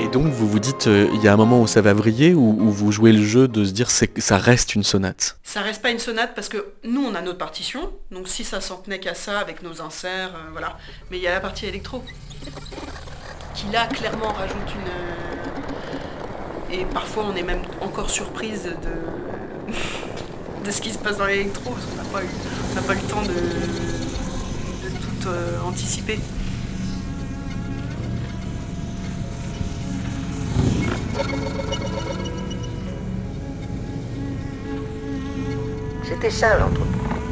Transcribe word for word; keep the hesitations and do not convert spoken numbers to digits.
Et donc vous vous dites, euh, il y a un moment où ça va vriller, ou où vous jouez le jeu de se dire c'est que ça reste une sonate? Ça reste pas une sonate parce que nous on a notre partition, donc si ça s'en tenait qu'à ça avec nos inserts, euh, voilà. Mais il y a la partie électro qui là clairement rajoute une. euh, Et parfois on est même encore surprise de, de ce qui se passe dans l'électro parce qu'on n'a pas eu, on n'a pas eu le temps de, de tout euh, anticiper. J'étais seul entre